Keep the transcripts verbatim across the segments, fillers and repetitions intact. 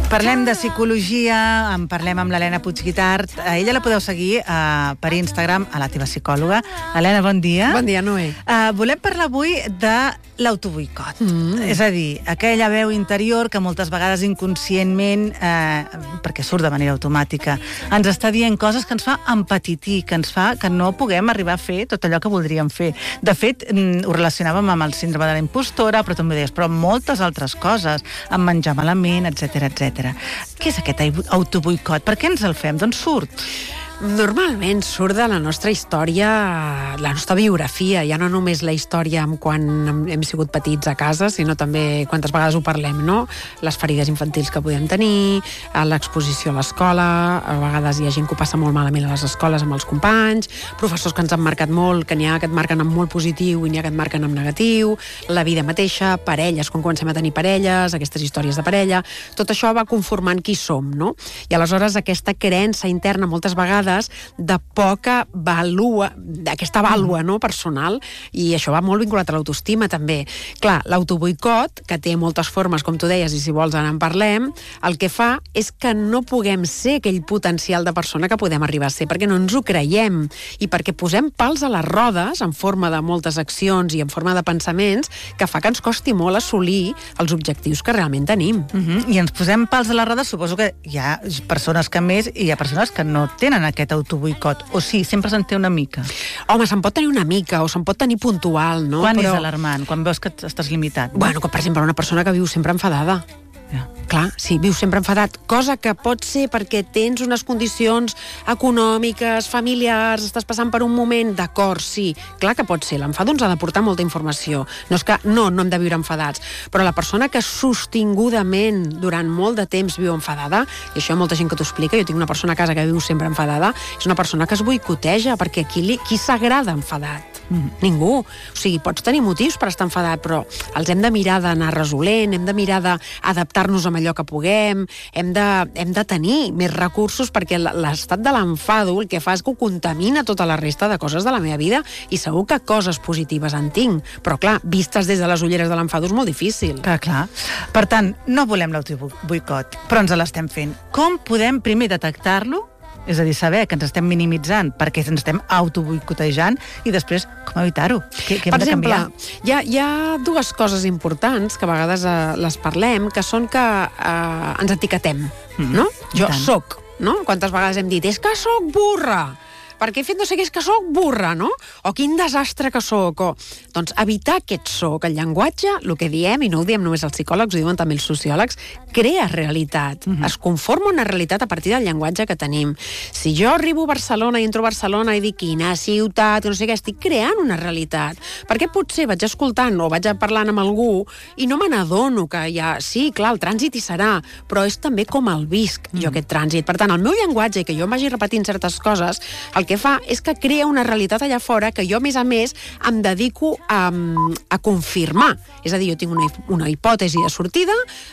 Parlem de psicologia, en parlem amb l'Helena Puigguitart. A ella la podeu seguir uh, per Instagram, a la teva psicòloga. Helena, bon dia. Bon dia, Noé. Uh, volem parlar avui de l'autoboicot. Mm. És a dir, aquella veu interior que moltes vegades inconscientment, uh, perquè surt de manera automàtica, ens està dient coses que ens fa empatitir, que ens fa que no puguem arribar a fer tot allò que voldríem fer. De fet, mm, ho relacionàvem amb el síndrome de la impostora, però també deies, però moltes altres coses, amb menjar malament, etcètera, etcètera. Què és aquest autoboicot? Per què ens el fem? D'on surt? Normalment surt de la nostra història, la nostra biografia, ja no només la història amb quan hem sigut petits a casa, sinó també quantes vegades ho parlem, no? Les ferides infantils que podem tenir, l'exposició a l'escola, a vegades hi ha gent que ho passa molt malament a les escoles amb els companys, professors que ens han marcat molt, que n'hi ha que et marquen en molt positiu i n'hi ha que et marquen en negatiu, la vida mateixa, parelles, quan comencem a tenir parelles, aquestes històries de parella, tot això va conformant qui som, no? I aleshores aquesta creença interna moltes vegades de poca vàlua, d'aquesta vàlua, no, personal, i això va molt vinculat a l'autoestima també. Clar, l'autoboicot, que té moltes formes, com tu deies, i si vols ara en parlem, el que fa és que no puguem ser aquell potencial de persona que podem arribar a ser, perquè no ens ho creiem, i perquè posem pals a les rodes en forma de moltes accions i en forma de pensaments que fa que ens costi molt assolir els objectius que realment tenim. Uh-huh. I ens posem pals a les rodes, suposo que hi ha persones que més i hi ha persones que no tenen aquest autoboicot, o sí, sempre se'n té una mica? Home, se'n pot tenir una mica, o se'n pot tenir puntual, no? Quan Però... és alarmant? Quan veus que estàs limitat? No? Bueno, com per exemple una persona que viu sempre enfadada. Ja. Clar, sí, viu sempre enfadat, cosa que pot ser perquè tens unes condicions econòmiques, familiars, estàs passant per un moment, d'acord, sí, clar que pot ser, l'enfado ens ha de portar molta informació, no és que no, no hem de viure enfadats, però la persona que sostingudament durant molt de temps viu enfadada, i això hi ha molta gent que t'ho explica, jo tinc una persona a casa que viu sempre enfadada, és una persona que es boicoteja, perquè qui, li, qui s'agrada enfadat? Mm. Ningú. O sigui, pots tenir motius per estar enfadat, però els hem de mirar d'anar resolent, hem de mirar d'adaptar-nos amb allò que puguem, hem de, hem de tenir més recursos, perquè l'estat de l'enfado el que fa és que ho contamina tota la resta de coses de la meva vida, i segur que coses positives en tinc, però clar, vistes des de les ulleres de l'enfado és molt difícil. Clar, clar. Per tant, no volem l'autoboicot, però ens l'estem fent. Com podem primer detectar-lo? És a dir, saber que ens estem minimitzant perquè ens estem autoboicotejant, i després com evitar-ho? Què, què hem per de exemple, canviar? Hi ha, hi ha dues coses importants que a vegades eh, les parlem, que són que eh, ens etiquetem, mm, no? Jo soc, no? Quantes vegades hem dit, és que soc burra, perquè he fet no sé què, és que soc burra, no? O quin desastre que soc, o... Doncs evitar aquest soc, el llenguatge, el que diem, i no ho diem només els psicòlegs, ho diuen també els sociòlegs, crea realitat, uh-huh. es conforma una realitat a partir del llenguatge que tenim. Si jo arribo a Barcelona i entro a Barcelona i dic quina ciutat, no sé què, estic creant una realitat. Perquè potser vaig escoltant o vaig parlant amb algú i no me n'adono que hi ha... Sí, clar, el trànsit hi serà, però és també com el visc, uh-huh. jo, aquest trànsit. Per tant, el meu llenguatge, que jo em vagi repetint certes coses, el que fa és que crea una realitat allà fora que jo, a més a més, em dedico a, a confirmar. És a dir, jo tinc una, una hipòtesi de sortida,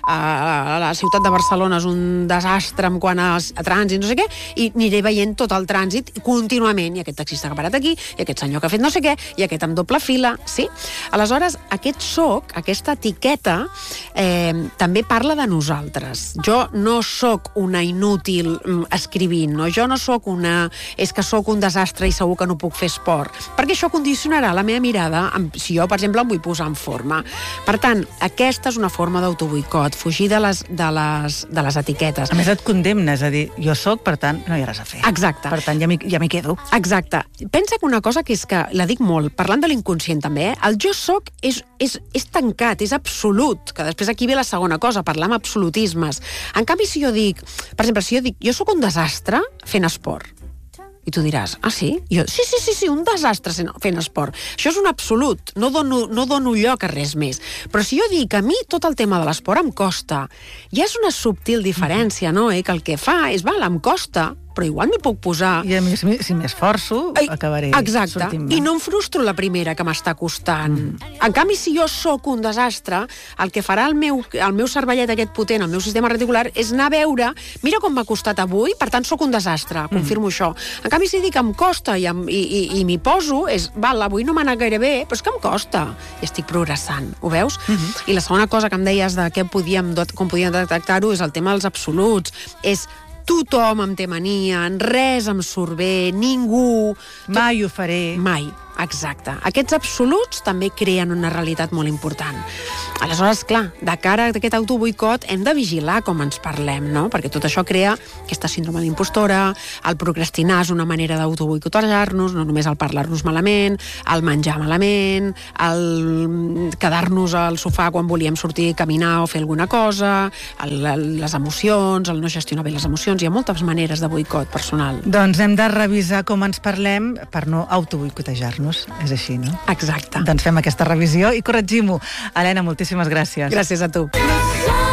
a la ciutat de Barcelona és un desastre en quant a, a trànsit, no sé què, i aniré veient tot el trànsit contínuament, i aquest taxista que ha parat aquí, i aquest senyor que ha fet no sé què, i aquest amb doble fila, sí? Aleshores, aquest soc, aquesta etiqueta, eh, també parla de nosaltres. Jo no sóc una inútil escrivint, no? Jo no sóc una... És que sóc un desastre i segur que no puc fer esport, perquè això condicionarà la meva mirada si jo, per exemple, em vull posar en forma. Per tant, aquesta és una forma d'autoboicot, fugir de les, de, les, de les etiquetes. A més, et condemnes a dir, jo sóc, per tant, no hi ha res a fer. Exacte. Per tant, ja m'hi ja m'hi quedo. Exacte. Pensa que una cosa que és que, la dic molt, parlant de l'inconscient també, eh? El jo soc és, és, és tancat, és absolut, que després aquí ve la segona cosa, parlar amb absolutismes. En canvi, si jo dic, per exemple, si jo dic, jo sóc un desastre fent esport, i tu diràs, ah, sí? Jo, sí, sí, sí, sí, un desastre fent esport. Això és un absolut, no dono, no dono lloc a res més. Però si jo dic, a mi tot el tema de l'esport em costa, ja és una subtil diferència, no? Eh? Que el que fa és, val, em costa, però igual m'hi puc posar. I a mi, si, si m'esforço, acabaré Exacte. sortint-me. I no em frustro la primera que m'està costant. Mm. En canvi, si jo sóc un desastre, el que farà el meu, el meu cervellet aquest potent, el meu sistema reticular, és anar a veure, mira com m'ha costat avui, per tant sóc un desastre, confirmo mm. això. En canvi, si dic que em costa i, em, i, i, i m'hi poso, és, val, avui no m'ha anat gaire bé, però és que em costa. I estic progressant, ho veus? Mm-hmm. I la segona cosa que em deies de què podíem, com podíem detectar-ho és el tema dels absoluts. És tothom em té mania, res em surt bé, ningú... Mai ho faré. Mai, exacte. Aquests absoluts també creen una realitat molt important. Aleshores, clar, de cara a aquest autoboicot hem de vigilar com ens parlem, no? Perquè tot això crea aquesta síndrome d'impostora, el procrastinar és una manera d'autoboicotejar-nos, no només el parlar-nos malament, el menjar malament, el quedar-nos al sofà quan volíem sortir a caminar o fer alguna cosa, el, les emocions, el no gestionar bé les emocions. Hi ha moltes maneres de boicot personal. Doncs hem de revisar com ens parlem per no autoboicotejar-nos. És així, no? Exacte. Doncs fem aquesta revisió i corregim-ho. Helena, moltíssimes gràcies. Gràcies a tu.